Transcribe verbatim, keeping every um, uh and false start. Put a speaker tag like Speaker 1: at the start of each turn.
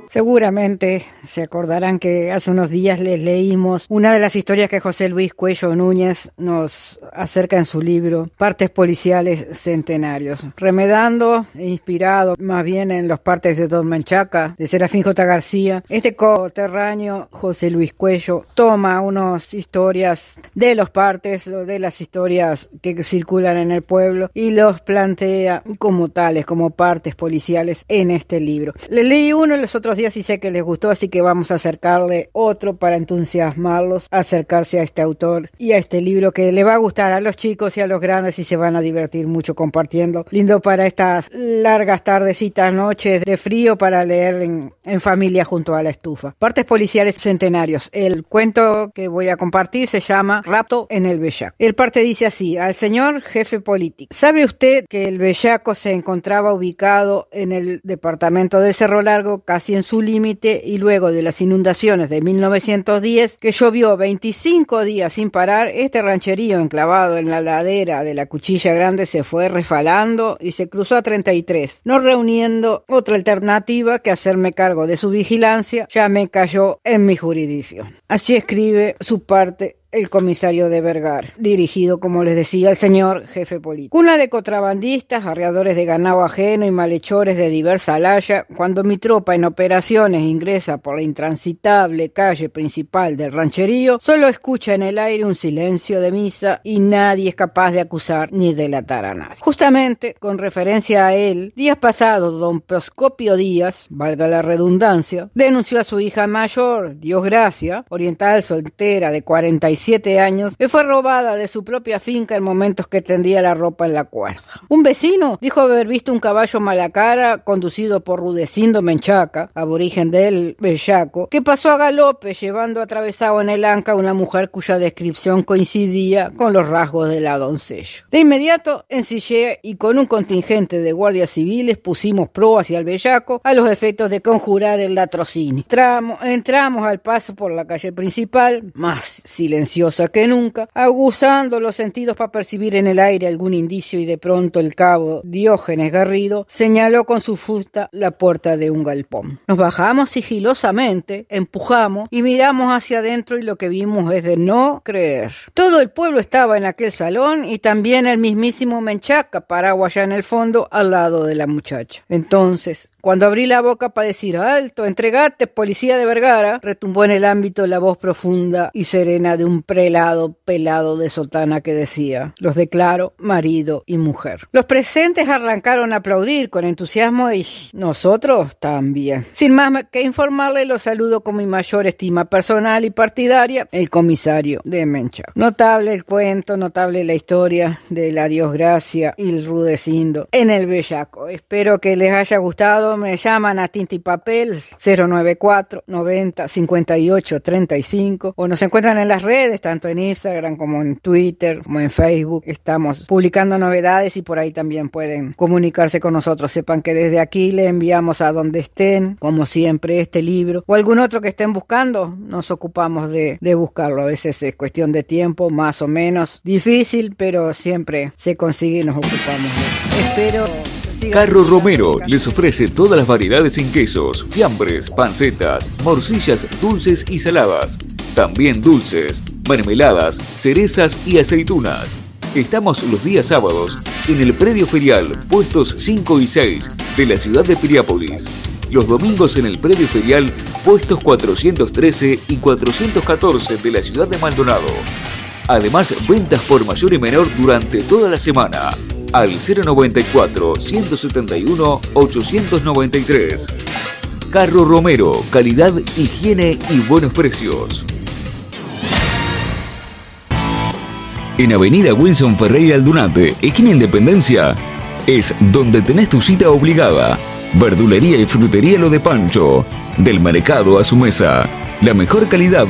Speaker 1: Seguramente se acordarán que hace unos días les leímos una de las historias que José Luis Cuello Núñez nos acerca en su libro Partes Policiales Centenarios, remedando e inspirado más bien en los partes de Don Menchaca, de Serafín J. García. Este coterráneo, José Luis Cuello, toma unas historias de los partes, de las historias que circulan en el pueblo, y los plantea como tales, como partes policiales en este libro. Le leí uno los otros días y sé que les gustó, así que vamos a acercarle otro para entusiasmarlos a acercarse a este autor y a este libro que le va a gustar a los chicos y a los grandes y se van a divertir mucho compartiendo. Lindo para estas largas tardecitas, noches de frío para leer en, en familia junto a la estufa. Partes Policiales Centenarios. El cuento que voy a compartir se llama Rapto en el Bellaco. El parte dice así: al señor jefe político, ¿sabe usted que el Bellaco se encontraba ubicado en el departamento de Cerro Largo, casi en su límite, y luego de las inundaciones de mil novecientos diez, que llovió veinticinco días sin parar, este rancherío enclavado en la ladera de la Cuchilla Grande se fue resbalando y se cruzó a treinta y tres, no reuniendo otra alternativa que hacerme cargo de su vigilancia, ya me cayó en mi jurisdicción. Así escribe su parte el comisario de Vergara, dirigido, como les decía, al señor jefe político. Cuna de contrabandistas, arreadores de ganado ajeno y malhechores de diversa laya, cuando mi tropa en operaciones ingresa por la intransitable calle principal del rancherío, solo escucha en el aire un silencio de misa y nadie es capaz de acusar ni delatar a nadie. Justamente, con referencia a él, días pasados, don Proscopio Díaz, valga la redundancia, denunció a su hija mayor, Dios Gracia, oriental soltera de cuarenta y siete años, que fue robada de su propia finca en momentos que tendía la ropa en la cuerda. Un vecino dijo haber visto un caballo malacara conducido por Rudecindo Menchaca, aborigen del Bellaco, que pasó a galope llevando atravesado en el anca a una mujer cuya descripción coincidía con los rasgos de la doncella. De inmediato ensillé y con un contingente de guardias civiles pusimos proa hacia el Bellaco a los efectos de conjurar el latrocinio. Entramos, entramos al paso por la calle principal, más silenciosa que nunca, aguzando los sentidos para percibir en el aire algún indicio, y de pronto el cabo Diógenes Garrido señaló con su fusta la puerta de un galpón. Nos bajamos sigilosamente, empujamos y miramos hacia adentro, y lo que vimos es de no creer. Todo el pueblo estaba en aquel salón y también el mismísimo Menchaca, parado allá en el fondo al lado de la muchacha. Entonces, cuando abrí la boca para decir alto, entregate, policía de Vergara, retumbó en el ámbito la voz profunda y serena de un prelado pelado de sotana que decía: los declaro marido y mujer. Los presentes arrancaron a aplaudir con entusiasmo y nosotros también. Sin más que informarle, los saludo con mi mayor estima personal y partidaria, el comisario de Menchaca. Notable el cuento, notable la historia de la Dios Gracia y el Rudecindo en el Bellaco. Espero que les haya gustado. Me llaman a tinta y papel cero nueve cuatro noventa cincuenta y ocho treinta y cinco, o nos encuentran en las redes, tanto en Instagram como en Twitter, como en Facebook. Estamos publicando novedades y por ahí también pueden comunicarse con nosotros. Sepan que desde aquí le enviamos a donde estén, como siempre, este libro o algún otro que estén buscando. Nos ocupamos de, de buscarlo. A veces es cuestión de tiempo, más o menos difícil, pero siempre se consigue y nos ocupamos de eso. Espero...
Speaker 2: Carro Romero les ofrece todas las variedades en quesos, fiambres, pancetas, morcillas dulces y saladas. También dulces, mermeladas, cerezas y aceitunas. Estamos los días sábados en el predio ferial, puestos cinco y seis de la ciudad de Piriápolis. Los domingos en el predio ferial, puestos cuatrocientos trece y cuatrocientos catorce de la ciudad de Maldonado. Además, ventas por mayor y menor durante toda la semana. Al cero noventa y cuatro, ciento setenta y uno, ochocientos noventa y tres. Carro Romero, calidad, higiene y buenos precios. En Avenida Wilson Ferreira Aldunate, esquina Independencia, es donde tenés tu cita obligada. Verdulería y frutería Lo de Pancho. Del mercado a su mesa. La mejor calidad